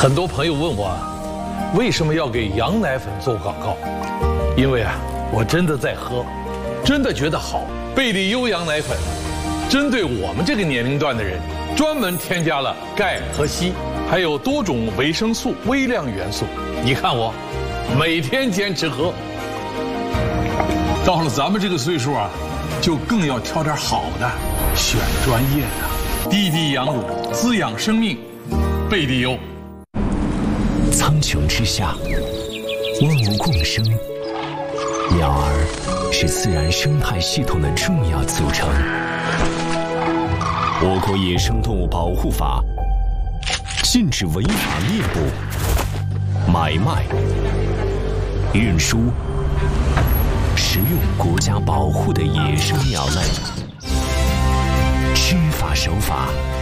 很多朋友问我，为什么要给羊奶粉做广告？因为我真的在喝，真的觉得好。贝利优羊奶粉，针对我们这个年龄段的人，专门添加了钙和硒，还有多种维生素、微量元素。你看我，每天坚持喝。到了咱们这个岁数就更要挑点好的，选专业的。滴滴羊乳，滋养生命，贝利优。 苍穹之下，万物共生，鸟儿是自然生态系统的重要组成。我国野生动物保护法禁止违法猎捕、买卖、运输、食用国家保护的野生鸟类。知法守法，